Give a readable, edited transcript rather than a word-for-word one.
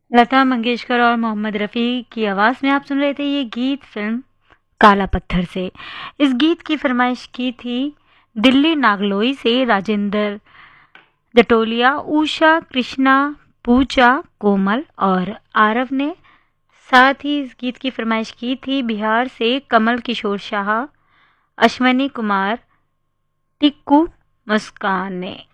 लता मंगेशकर और मोहम्मद रफ़ी की आवाज़ में आप सुन रहे थे ये गीत फिल्म काला पत्थर से। इस गीत की फरमाइश की थी दिल्ली नागलोई से राजेंद्र जटोलिया, उषा, कृष्णा, पूजा, कोमल और आरव ने। साथ ही इस गीत की फरमाइश की थी बिहार से कमल किशोर शाह, अश्वनी कुमार, टिक्कू, मुस्कान ने।